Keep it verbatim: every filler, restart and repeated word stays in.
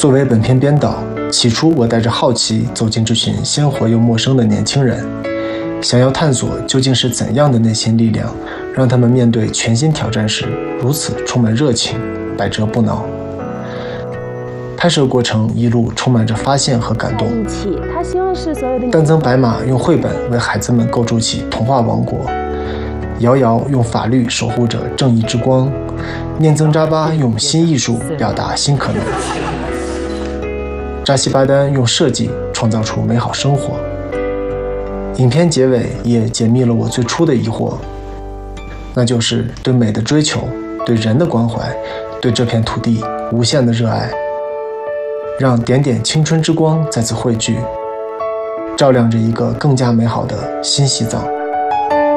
作为本片编导，起初我带着好奇走进这群鲜活又陌生的年轻人，想要探索究竟是怎样的内心力量，让他们面对全新挑战时如此充满热情，百折不挠。拍摄过程一路充满着发现和感动。丹增白马用绘本为孩子们构筑起童话王国，瑶瑶用法律守护着正义之光，念增扎巴用新艺术表达新可能，扎西巴丹用设计创造出美好生活。影片结尾也解密了我最初的疑惑，那就是对美的追求，对人的关怀，对这片土地无限的热爱，让点点青春之光再次汇聚，照亮着一个更加美好的新西藏。